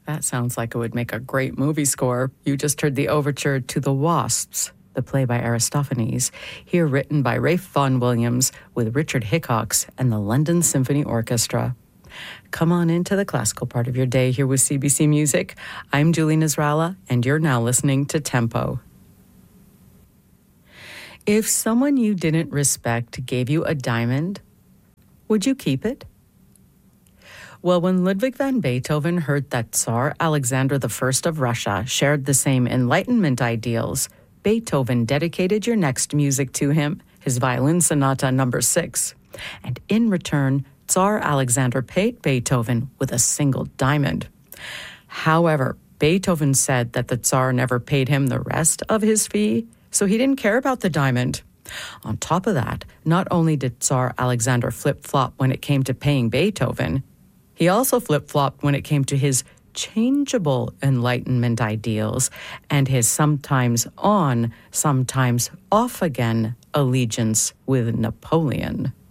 That sounds like it would make a great movie score. You just heard the overture to The Wasps, the play by Aristophanes, here written by Ralph Vaughan Williams with Richard Hickox and the London Symphony Orchestra. Come on into the classical part of your day here with CBC Music. I'm Julie Nasrallah, and you're now listening to Tempo. If someone you didn't respect gave you a diamond, would you keep it? Well, when Ludwig van Beethoven heard that Tsar Alexander I of Russia shared the same Enlightenment ideals, Beethoven dedicated your next music to him, his Violin Sonata No. 6. And in return, Tsar Alexander paid Beethoven with a single diamond. However, Beethoven said that the Tsar never paid him the rest of his fee, so he didn't care about the diamond. On top of that, not only did Tsar Alexander flip-flop when it came to paying Beethoven, he also flip-flopped when it came to his changeable Enlightenment ideals and his sometimes on, sometimes off again allegiance with Napoleon.